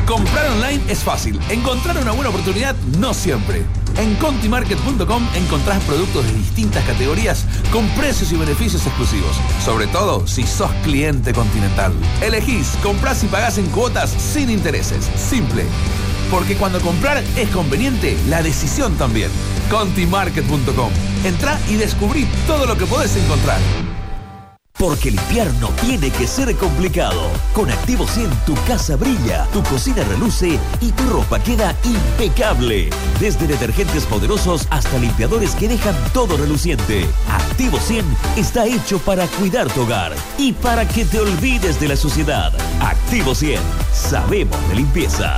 Comprar online es fácil, encontrar una buena oportunidad no siempre. En contimarket.com encontrás productos de distintas categorías con precios y beneficios exclusivos, sobre todo si sos cliente Continental. Elegís, comprás y pagás en cuotas sin intereses. Simple. Porque cuando comprar es conveniente, la decisión también. Contimarket.com. Entrá y descubrí todo lo que podés encontrar. Porque limpiar no tiene que ser complicado. Con Activo 100 tu casa brilla, tu cocina reluce y tu ropa queda impecable. Desde detergentes poderosos hasta limpiadores que dejan todo reluciente. Activo 100 está hecho para cuidar tu hogar y para que te olvides de la suciedad. Activo 100. Sabemos de limpieza.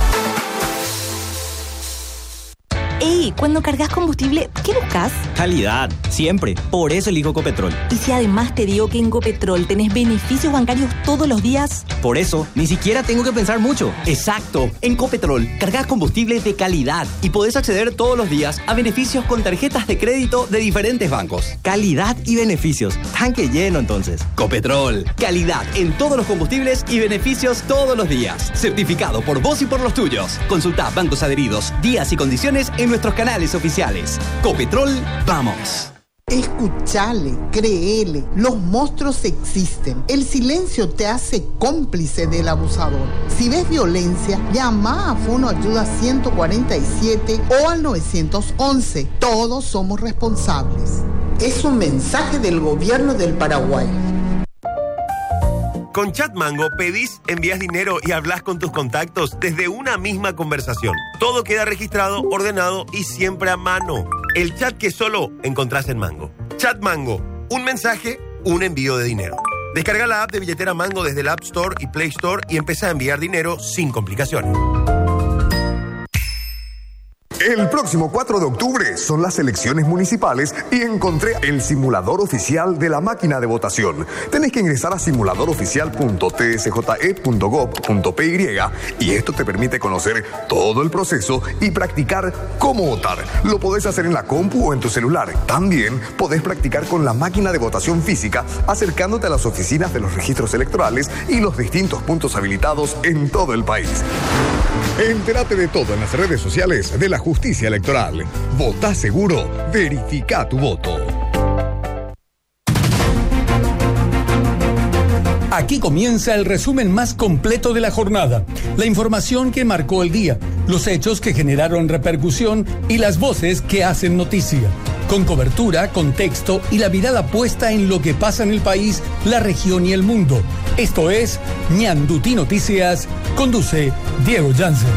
Ey, cuando cargas combustible, ¿qué buscas? Calidad, siempre. Por eso elijo Copetrol. ¿Y si además te digo que en Copetrol tenés beneficios bancarios todos los días? Por eso, ni siquiera tengo que pensar mucho. Exacto. En Copetrol, cargas combustible de calidad y podés acceder todos los días a beneficios con tarjetas de crédito de diferentes bancos. Calidad y beneficios. Tanque lleno, entonces. Copetrol. Calidad en todos los combustibles y beneficios todos los días. Certificado por vos y por los tuyos. Consulta bancos adheridos, días y condiciones en nuestros canales oficiales. Copetrol, vamos. Escuchale, créele, los monstruos existen. El silencio te hace cómplice del abusador. Si ves violencia, llama a Fono Ayuda 147 o al 911. Todos somos responsables. Es un mensaje del gobierno del Paraguay. Con Chatmango pedís, envías dinero y hablas con tus contactos desde una misma conversación. Todo queda registrado, ordenado y siempre a mano. El chat que solo encontrás en Mango. Chatmango, un mensaje, un envío de dinero. Descarga la app de billetera Mango desde el App Store y Play Store y empieza a enviar dinero sin complicaciones. El próximo 4 de octubre son las elecciones municipales y encontré el simulador oficial de la máquina de votación. Tenés que ingresar a simuladoroficial.tsje.gov.py y esto te permite conocer todo el proceso y practicar cómo votar. Lo podés hacer en la compu o en tu celular. También podés practicar con la máquina de votación física acercándote a las oficinas de los registros electorales y los distintos puntos habilitados en todo el país. Entérate de todo en las redes sociales de la Justicia Electoral. Vota seguro, verifica tu voto. Aquí comienza el resumen más completo de la jornada. La información que marcó el día, los hechos que generaron repercusión y las voces que hacen noticia. Con cobertura, contexto y la mirada puesta en lo que pasa en el país, la región y el mundo. Esto es Ñandutí Noticias. Conduce Diego Jansen.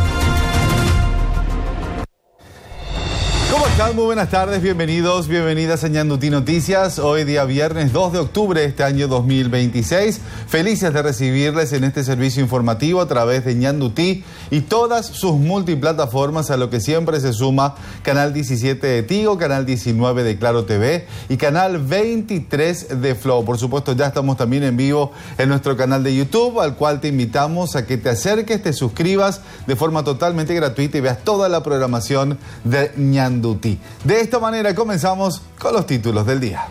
¿Cómo están? Muy buenas tardes, bienvenidos, bienvenidas a Ñandutí Noticias. Hoy día viernes 2 de octubre de este año 2026. Felices de recibirles en este servicio informativo a través de Ñandutí y todas sus multiplataformas, a lo que siempre se suma Canal 17 de Tigo, Canal 19 de Claro TV y Canal 23 de Flow. Por supuesto, ya estamos también en vivo en nuestro canal de YouTube, al cual te invitamos a que te acerques, te suscribas de forma totalmente gratuita y veas toda la programación de Ñandutí. De esta manera comenzamos con los títulos del día.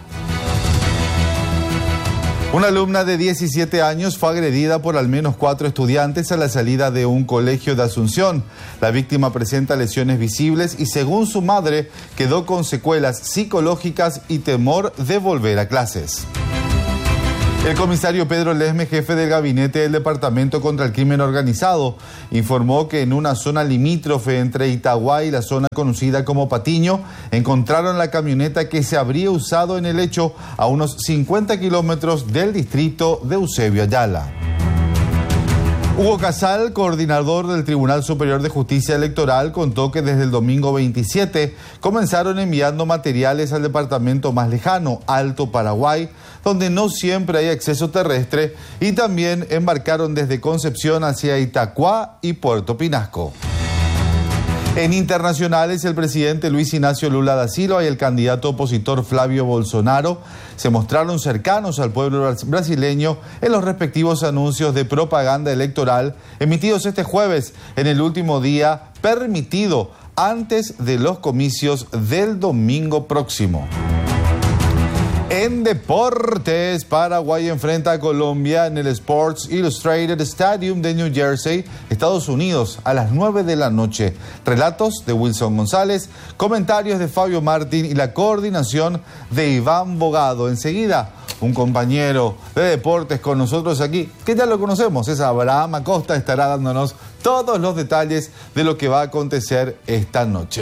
Una alumna de 17 años fue agredida por al menos 4 estudiantes a la salida de un colegio de Asunción. La víctima presenta lesiones visibles y, según su madre, quedó con secuelas psicológicas y temor de volver a clases. El comisario Pedro Lesme, jefe del gabinete del Departamento contra el Crimen Organizado, informó que en una zona limítrofe entre Itagua y la zona conocida como Patiño, encontraron la camioneta que se habría usado en el hecho a unos 50 kilómetros del distrito de Eusebio Ayala. Hugo Casal, coordinador del Tribunal Superior de Justicia Electoral, contó que desde el domingo 27 comenzaron enviando materiales al departamento más lejano, Alto Paraguay, donde no siempre hay acceso terrestre, y también embarcaron desde Concepción hacia Itacua y Puerto Pinasco. En internacionales, el presidente Luis Ignacio Lula da Silva y el candidato opositor Flavio Bolsonaro se mostraron cercanos al pueblo brasileño en los respectivos anuncios de propaganda electoral emitidos este jueves, en el último día permitido antes de los comicios del domingo próximo. En deportes, Paraguay enfrenta a Colombia en el Sports Illustrated Stadium de New Jersey, Estados Unidos, a las 9 de la noche. Relatos de Wilson González, comentarios de Fabio Martín y la coordinación de Iván Bogado. Enseguida, un compañero de deportes con nosotros aquí, que ya lo conocemos, es Abraham Acosta, estará dándonos todos los detalles de lo que va a acontecer esta noche.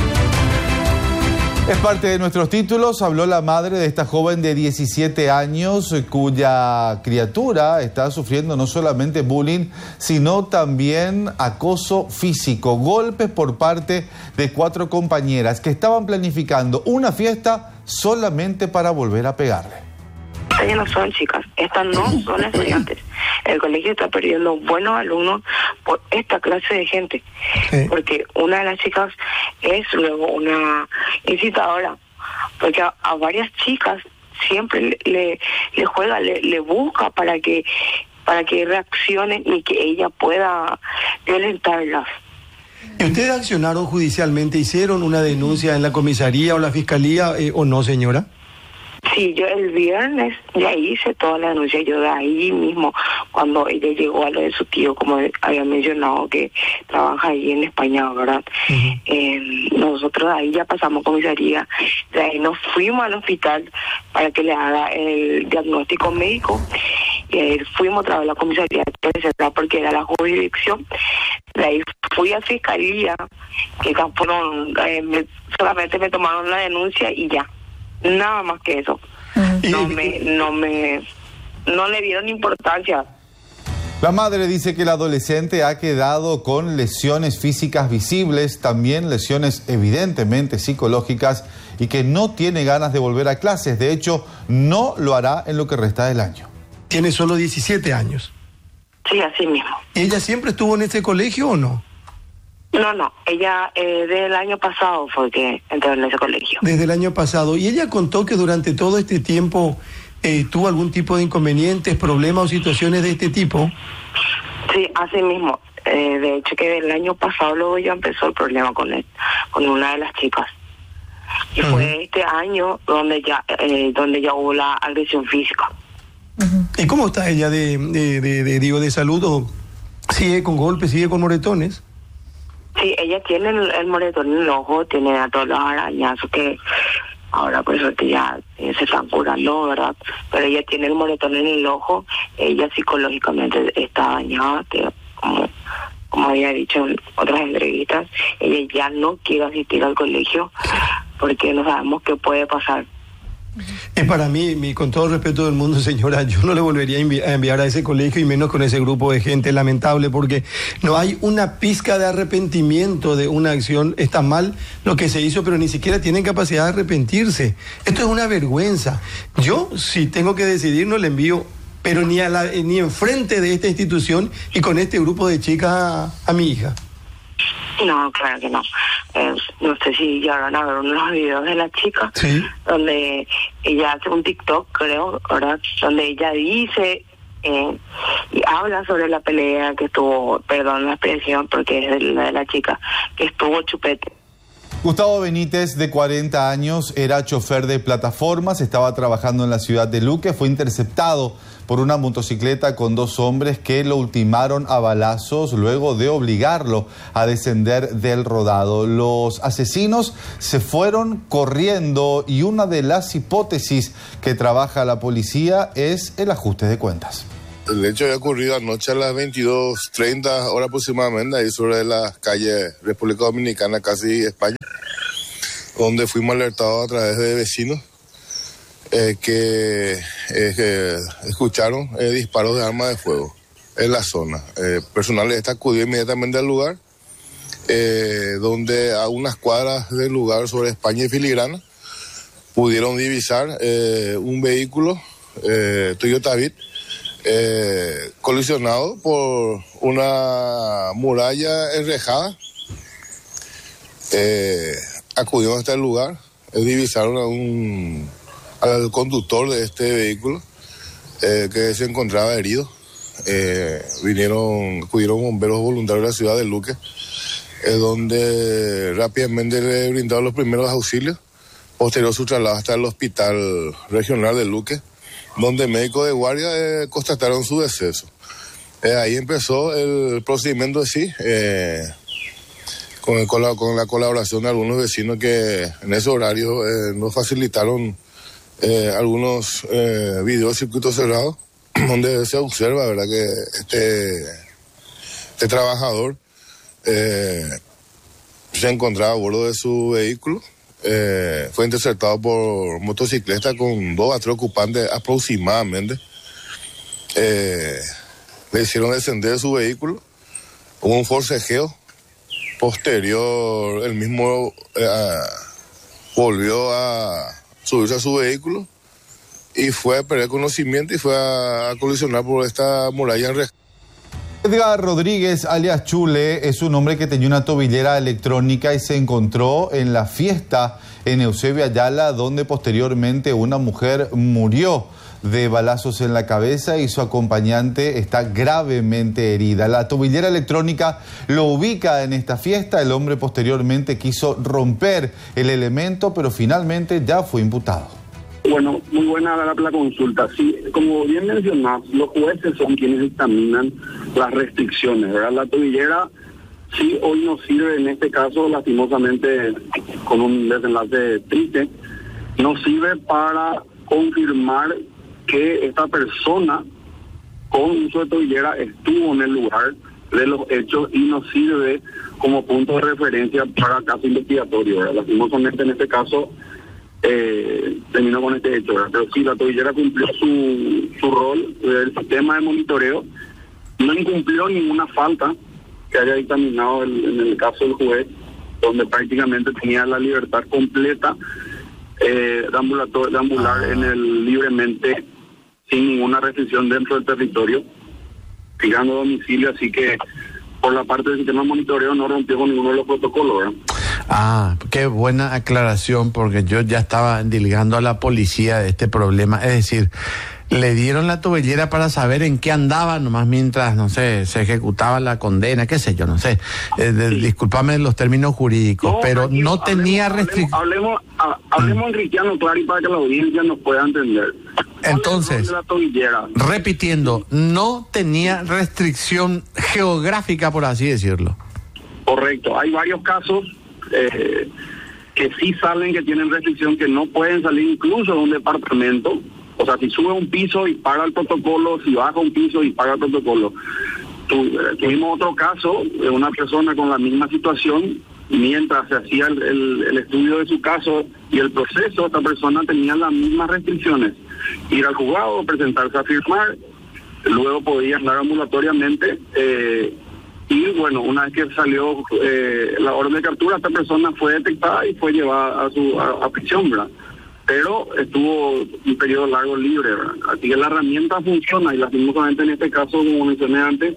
Es parte de nuestros títulos. Habló la madre de esta joven de 17 años cuya criatura está sufriendo no solamente bullying, sino también acoso físico, golpes por parte de 4 compañeras que estaban planificando una fiesta solamente para volver a pegarle. Ellas no son chicas, estas no son estudiantes. El colegio está perdiendo buenos alumnos por esta clase de gente. Porque una de las chicas es luego una incitadora. Porque a varias chicas siempre le juega, le busca para que reaccionen y que ella pueda violentarlas. ¿Y ustedes accionaron judicialmente? ¿Hicieron una denuncia en la comisaría o la fiscalía o no, señora? Sí, yo el viernes ya hice toda la denuncia, yo de ahí mismo, cuando ella llegó a lo de su tío, como había mencionado, que trabaja ahí en España, ¿verdad? Nosotros ahí ya pasamos comisaría, de ahí nos fuimos al hospital para que le haga el diagnóstico médico, y ahí fuimos otra vez a la comisaría tercera porque era la jurisdicción. De ahí fui a fiscalía, que solamente me tomaron la denuncia y ya. Nada más que eso. No le dieron importancia. La madre dice que el adolescente ha quedado con lesiones físicas visibles, también lesiones evidentemente psicológicas, y que no tiene ganas de volver a clases. De hecho, no lo hará en lo que resta del año. Tiene solo 17 años. Sí, así mismo. ¿Ella siempre estuvo en este colegio o no? No, ella desde el año pasado fue que entró en ese colegio. Desde el año pasado. ¿Y ella contó que durante todo este tiempo tuvo algún tipo de inconvenientes, problemas o situaciones de este tipo? Sí, así mismo. De hecho que el año pasado luego ya empezó el problema con una de las chicas. Y fue este año donde ya hubo la agresión física. ¿Y cómo está ella de salud? ¿O sigue con golpes, sigue con moretones? Sí, ella tiene el moretón en el ojo, tiene a todos los arañazos que ahora por eso que ya se están curando, ¿verdad? Pero ella tiene el moretón en el ojo, ella psicológicamente está dañada, que como había dicho en otras entrevistas, ella ya no quiere asistir al colegio porque no sabemos qué puede pasar. Para mí, con todo el respeto del mundo, señora, yo no le volvería a enviar a ese colegio y menos con ese grupo de gente, lamentable, porque no hay una pizca de arrepentimiento de una acción. Está mal lo que se hizo, pero ni siquiera tienen capacidad de arrepentirse. Esto es una vergüenza. Yo, si tengo que decidir, no le envío, pero ni enfrente de esta institución y con este grupo de chicas a mi hija. No, claro que no. No sé si llegaron a ver unos videos de la chica, ¿sí?, donde ella hace un TikTok, creo, ¿verdad?, donde ella dice y habla sobre la pelea que estuvo, perdón la expresión porque es de la chica, que estuvo chupete. Gustavo Benítez, de 40 años, era chofer de plataformas, estaba trabajando en la ciudad de Luque, fue interceptado por una motocicleta con 2 hombres que lo ultimaron a balazos luego de obligarlo a descender del rodado. Los asesinos se fueron corriendo y una de las hipótesis que trabaja la policía es el ajuste de cuentas. El hecho había ocurrido anoche a las 22:30 horas aproximadamente, ahí sobre la calle República Dominicana, casi España, donde fuimos alertados a través de vecinos que escucharon disparos de arma de fuego en la zona. Personal de esta acudió inmediatamente al lugar, donde a unas cuadras del lugar sobre España y Filigrana pudieron divisar un vehículo Toyota Beat colisionado por una muralla enrejada. Acudieron hasta el lugar, divisaron al conductor de este vehículo que se encontraba herido. Acudieron bomberos voluntarios de la ciudad de Luque, donde rápidamente le brindaron los primeros auxilios, Posterior su traslado hasta el Hospital Regional de Luque, donde médicos de guardia constataron su deceso. Ahí empezó el procedimiento así, con la colaboración de algunos vecinos que en ese horario nos facilitaron algunos videos de circuito cerrado, donde se observa, ¿verdad?, que este trabajador se encontraba a bordo de su vehículo. Fue interceptado por motocicleta con 2 a 3 ocupantes aproximadamente. Le hicieron descender de su vehículo. Hubo un forcejeo. Posterior, el mismo volvió a subirse a su vehículo y fue a perder conocimiento y fue a colisionar por esta muralla en reja. Edgar Rodríguez, alias Chule, es un hombre que tenía una tobillera electrónica y se encontró en la fiesta en Eusebio Ayala, donde posteriormente una mujer murió de balazos en la cabeza y su acompañante está gravemente herida. La tobillera electrónica lo ubica en esta fiesta. El hombre posteriormente quiso romper el elemento, pero finalmente ya fue imputado. Bueno, muy buena la consulta. Sí, como bien mencionás, los jueces son quienes dictaminan las restricciones, ¿verdad? La tobillera sí hoy nos sirve, en este caso, lastimosamente, con un desenlace triste, nos sirve para confirmar que esta persona con uso de tobillera estuvo en el lugar de los hechos y nos sirve como punto de referencia para caso investigatorio, ¿verdad? Lastimosamente en este caso terminó con este hecho, ¿verdad? Pero sí, la tobillera cumplió su rol del sistema de monitoreo, no incumplió ninguna falta que haya dictaminado en el caso del juez, donde prácticamente tenía la libertad completa de ambular libremente, sin ninguna restricción dentro del territorio, fijando domicilio, así que por la parte del sistema de monitoreo no rompió con ninguno de los protocolos, ¿verdad? Ah, qué buena aclaración, porque yo ya estaba diligando a la policía de este problema, es decir, le dieron la tobillera para saber en qué andaba, nomás mientras, no sé, se ejecutaba la condena, qué sé yo, no sé, discúlpame los términos jurídicos, no, pero no tenía restricción. Hablemos en cristiano, claro, y para que la audiencia nos pueda entender. Entonces, repitiendo, no tenía restricción geográfica, por así decirlo. Correcto, hay varios casos que sí salen, que tienen restricción, que no pueden salir incluso de un departamento. O sea, si sube un piso y paga el protocolo, si baja un piso y paga el protocolo. Tuvimos otro caso de una persona con la misma situación, mientras se hacía el estudio de su caso y el proceso, esta persona tenía las mismas restricciones. Ir al juzgado, presentarse a firmar, luego podía andar ambulatoriamente, y bueno, una vez que salió la orden de captura, esta persona fue detectada y fue llevada a prisión, ¿verdad? Pero estuvo un periodo largo libre, ¿verdad? Así que la herramienta funciona y lastimosamente en este caso, como mencioné antes,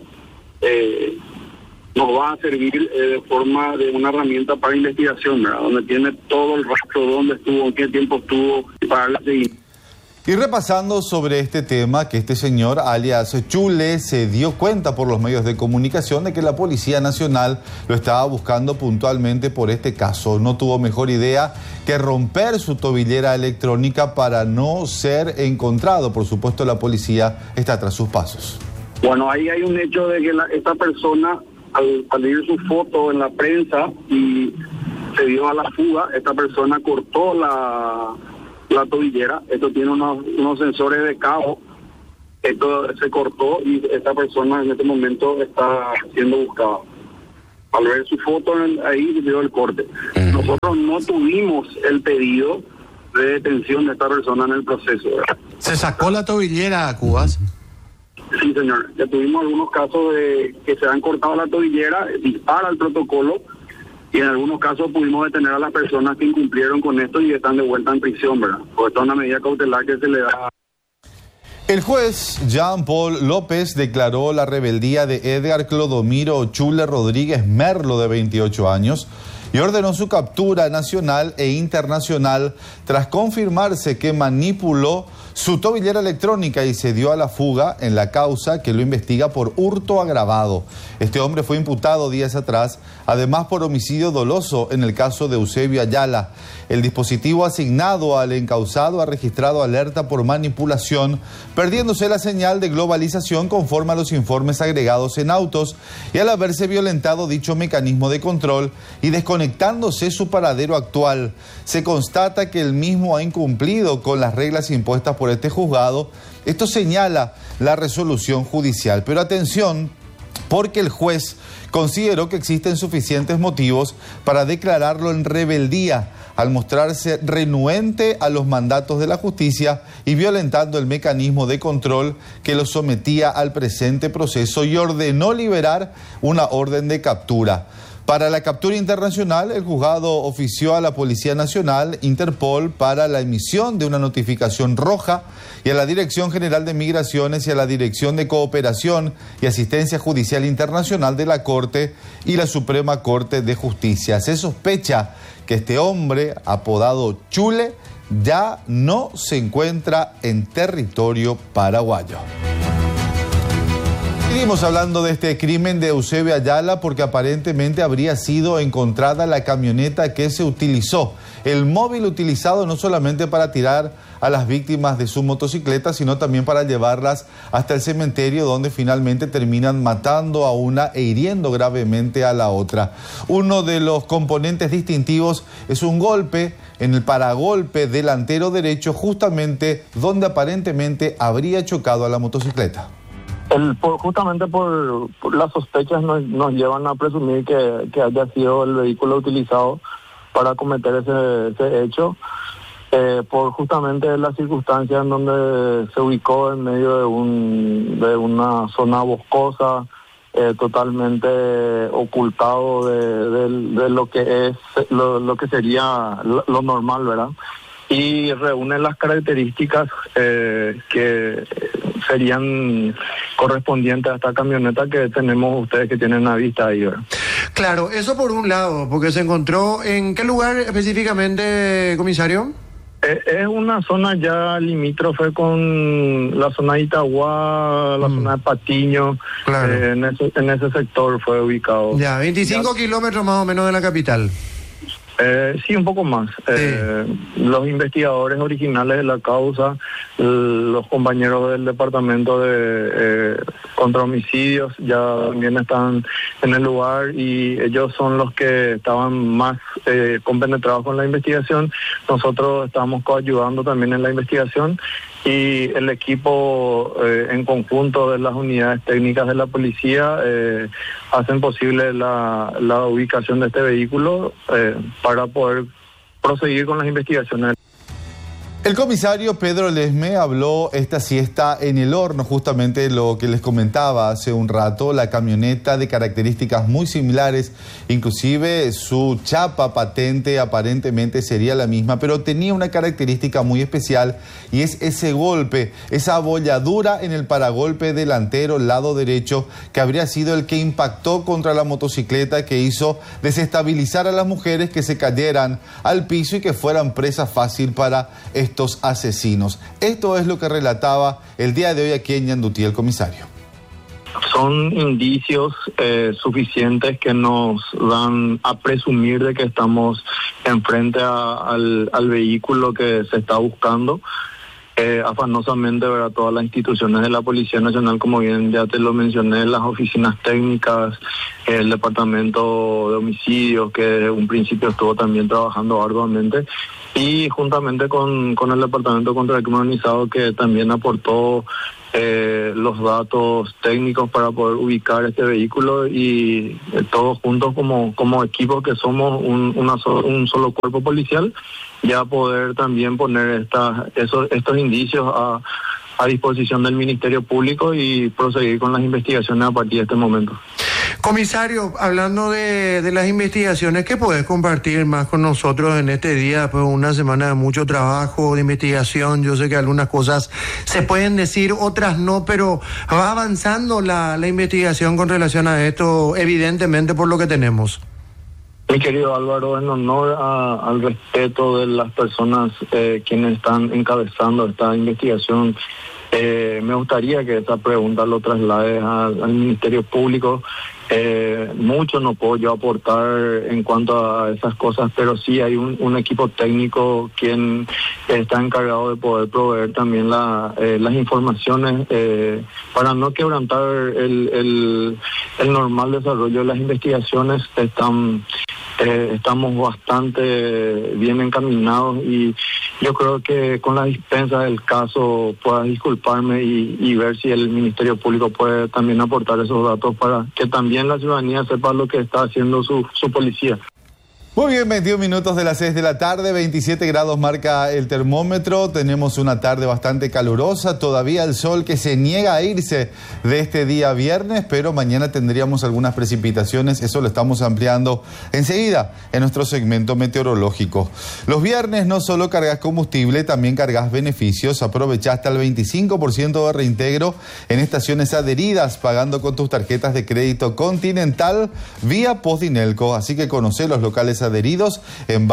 nos va a servir de forma de una herramienta para investigación, ¿verdad? Donde tiene todo el rastro, dónde estuvo, en qué tiempo estuvo, y para darle seguimiento. Y repasando sobre este tema, que este señor, alias Chule, se dio cuenta por los medios de comunicación de que la Policía Nacional lo estaba buscando puntualmente por este caso. No tuvo mejor idea que romper su tobillera electrónica para no ser encontrado. Por supuesto, la policía está tras sus pasos. Bueno, ahí hay un hecho de que esta persona, al salir su foto en la prensa y se dio a la fuga, esta persona cortó la tobillera. Esto tiene unos sensores de cabo. Esto se cortó y esta persona en este momento está siendo buscada. Al ver su foto ahí se dio el corte. Nosotros no tuvimos el pedido de detención de esta persona en el proceso, ¿verdad? ¿Se sacó la tobillera, Cubas? Sí, señor. Ya tuvimos algunos casos de que se han cortado la tobillera, dispara el protocolo, y en algunos casos pudimos detener a las personas que incumplieron con esto y están de vuelta en prisión, ¿verdad? Porque esta es una medida cautelar que se le da. El juez Jean-Paul López declaró la rebeldía de Edgar Clodomiro Chule Rodríguez Merlo, de 28 años, y ordenó su captura nacional e internacional tras confirmarse que manipuló su tobillera electrónica y se dio a la fuga en la causa que lo investiga por hurto agravado. Este hombre fue imputado días atrás, además por homicidio doloso en el caso de Eusebio Ayala. El dispositivo asignado al encausado ha registrado alerta por manipulación, perdiéndose la señal de globalización conforme a los informes agregados en autos y al haberse violentado dicho mecanismo de control y desconectándose su paradero actual. Se constata que el mismo ha incumplido con las reglas impuestas por este juzgado. Esto señala la resolución judicial. Pero atención, porque el juez consideró que existen suficientes motivos para declararlo en rebeldía al mostrarse renuente a los mandatos de la justicia y violentando el mecanismo de control que lo sometía al presente proceso, y ordenó liberar una orden de captura. Para la captura internacional, el juzgado ofició a la Policía Nacional, Interpol, para la emisión de una notificación roja y a la Dirección General de Migraciones y a la Dirección de Cooperación y Asistencia Judicial Internacional de la Corte y la Suprema Corte de Justicia. Se sospecha que este hombre, apodado Chule, ya no se encuentra en territorio paraguayo. Seguimos hablando de este crimen de Eusebio Ayala porque aparentemente habría sido encontrada la camioneta que se utilizó, el móvil utilizado no solamente para tirar a las víctimas de su motocicleta, sino también para llevarlas hasta el cementerio, donde finalmente terminan matando a una e hiriendo gravemente a la otra. Uno de los componentes distintivos es un golpe en el paragolpe delantero derecho, justamente donde aparentemente habría chocado a la motocicleta. Justamente por las sospechas nos llevan a presumir que haya sido el vehículo utilizado para cometer ese hecho, por justamente las circunstancias en donde se ubicó en medio de una zona boscosa, totalmente ocultado de lo que es lo que sería lo normal, ¿verdad? Y reúne las características que serían correspondientes a esta camioneta que tenemos ustedes que tienen a vista ahí, ¿verdad? Claro, eso por un lado, porque se encontró ¿en qué lugar específicamente, comisario? Es una zona ya limítrofe con la zona de Itagua, la zona de Patiño. Claro. En ese sector fue ubicado. Ya, 25 kilómetros más o menos de la capital. Sí, un poco más. Sí. Los investigadores originales de la causa, los compañeros del departamento de contra homicidios ya también están en el lugar y ellos son los que estaban más compenetrados con la investigación. Nosotros estamos coayudando también en la investigación y el equipo en conjunto de las unidades técnicas de la policía hacen posible la ubicación de este vehículo para poder proseguir con las investigaciones. El comisario Pedro Lesme habló esta siesta en el horno, justamente lo que les comentaba hace un rato, la camioneta de características muy similares, inclusive su chapa patente aparentemente sería la misma, pero tenía una característica muy especial y es ese golpe, esa abolladura en el paragolpe delantero, lado derecho, que habría sido el que impactó contra la motocicleta, que hizo desestabilizar a las mujeres, que se cayeran al piso y que fueran presa fácil para estos asesinos. Esto es lo que relataba el día de hoy aquí en Ñandutí el comisario. Son indicios suficientes que nos dan a presumir de que estamos enfrente al vehículo que se está buscando. Afanosamente, ¿verdad? Todas las instituciones de la Policía Nacional, como bien ya te lo mencioné, las oficinas técnicas, el departamento de homicidios, que desde un principio estuvo también trabajando arduamente, y juntamente con el departamento contra el crimen organizado, que también aportó los datos técnicos para poder ubicar este vehículo, y todos juntos como equipo que somos un solo cuerpo policial, ya poder también poner estos indicios a disposición del Ministerio Público y proseguir con las investigaciones a partir de este momento. Comisario, hablando de las investigaciones, ¿qué podés compartir más con nosotros en este día, después de una semana de mucho trabajo, de investigación? Yo sé que algunas cosas se pueden decir, otras no, pero va avanzando la investigación con relación a esto, evidentemente por lo que tenemos. Mi querido Álvaro, en honor al respeto de las personas quienes están encabezando esta investigación, me gustaría que esta pregunta lo traslades al Ministerio Público. Mucho no puedo yo aportar en cuanto a esas cosas, pero sí hay un equipo técnico quien está encargado de poder proveer también las informaciones para no quebrantar el normal desarrollo de las investigaciones. Estamos bastante bien encaminados y yo creo que con la dispensa del caso pueda disculparme y ver si el Ministerio Público puede también aportar esos datos para que también la ciudadanía sepa lo que está haciendo su policía. Muy bien, 21 minutos de las 6 de la tarde, 27 grados marca el termómetro, tenemos una tarde bastante calurosa, todavía el sol que se niega a irse de este día viernes, pero mañana tendríamos algunas precipitaciones, eso lo estamos ampliando enseguida en nuestro segmento meteorológico. Los viernes no solo cargas combustible, también cargas beneficios, aprovecha hasta el 25% de reintegro en estaciones adheridas, pagando con tus tarjetas de crédito Continental vía Postdinelco, así que conoce los locales adheridos en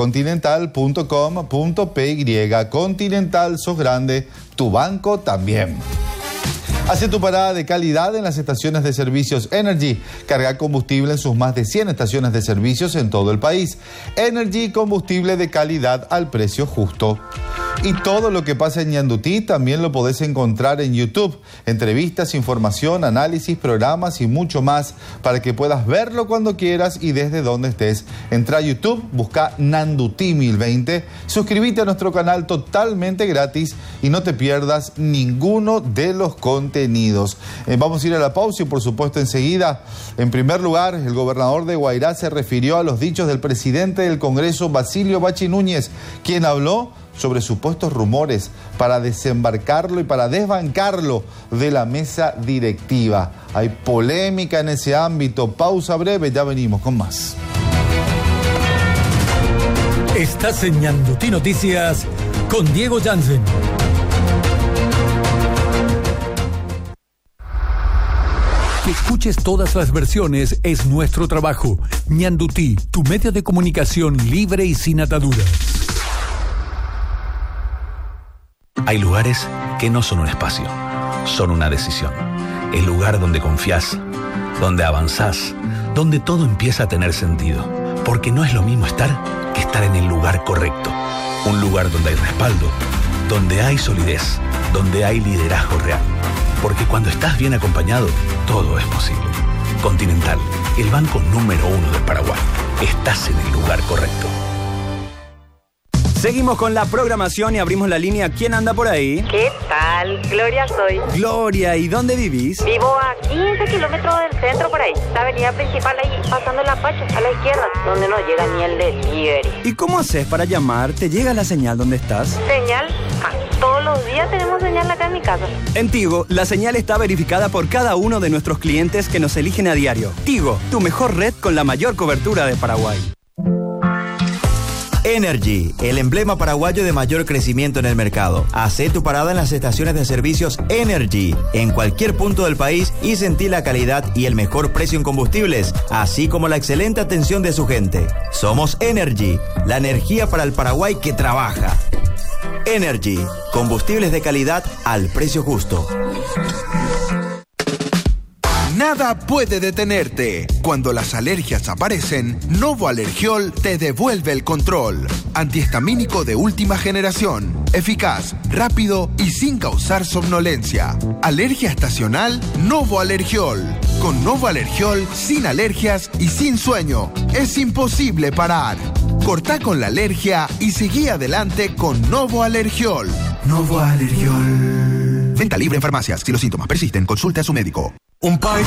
bancocontinental.com.py. Continental, sos grande, tu banco también. Hace tu parada de calidad en las estaciones de servicios Energy. Carga combustible en sus más de 100 estaciones de servicios en todo el país. Energy, combustible de calidad al precio justo. Y todo lo que pasa en Ñandutí también lo podés encontrar en YouTube. Entrevistas, información, análisis, programas y mucho más para que puedas verlo cuando quieras y desde donde estés. Entra a YouTube, busca Ñandutí 1020, suscríbete a nuestro canal totalmente gratis y no te pierdas ninguno de los contenidos. Vamos a ir a la pausa y por supuesto enseguida, en primer lugar, el gobernador de Guairá se refirió a los dichos del presidente del Congreso, Basilio Bachi Núñez, quien habló sobre supuestos rumores para desembarcarlo y para desbancarlo de la mesa directiva. Hay polémica en ese ámbito. Pausa breve, ya venimos con más. Estás en Ñandutí Noticias con Diego Jansen. Que escuches todas las versiones es nuestro trabajo. Ñandutí, tu medio de comunicación libre y sin ataduras. Hay lugares que no son un espacio, son una decisión. El lugar donde confías, donde avanzás, donde todo empieza a tener sentido. Porque no es lo mismo estar que estar en el lugar correcto. Un lugar donde hay respaldo, donde hay solidez, donde hay liderazgo real. Porque cuando estás bien acompañado, todo es posible. Continental, el banco número 1 del Paraguay. Estás en el lugar correcto. Seguimos con la programación y abrimos la línea. ¿Quién anda por ahí? ¿Qué tal? Gloria soy. Gloria, ¿y dónde vivís? Vivo a 15 kilómetros del centro por ahí. La avenida principal ahí, pasando la Pacho, a la izquierda, donde no llega ni el delivery. ¿Y cómo haces para llamar? ¿Te llega la señal donde estás? ¿Señal? Todos los días tenemos señal acá en mi casa. En Tigo, la señal está verificada por cada uno de nuestros clientes que nos eligen a diario. Tigo, tu mejor red con la mayor cobertura de Paraguay. Energy, el emblema paraguayo de mayor crecimiento en el mercado. Hacé tu parada en las estaciones de servicios Energy, en cualquier punto del país y sentí la calidad y el mejor precio en combustibles, así como la excelente atención de su gente. Somos Energy, la energía para el Paraguay que trabaja. Energy, combustibles de calidad al precio justo. Nada puede detenerte. Cuando las alergias aparecen, Novo Alergiol te devuelve el control. Antihistamínico de última generación. Eficaz, rápido y sin causar somnolencia. Alergia estacional, Novo Alergiol. Con Novo Alergiol, sin alergias y sin sueño, es imposible parar. Cortá con la alergia y seguí adelante con Novo Alergiol. Novo Alergiol. Venta libre en farmacias. Si los síntomas persisten, consulte a su médico. Un país